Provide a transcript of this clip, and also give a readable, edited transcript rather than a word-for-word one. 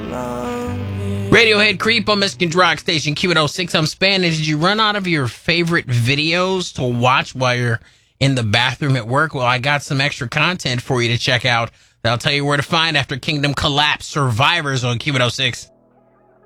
Radiohead Creep on Michigan Rock Station Q106. I'm Spanish. Did you run out of your favorite videos to watch while you're in the bathroom at work? Well, I got some extra content for you to check out that I'll tell you where to find after Kingdom Collapse Survivors on Q106.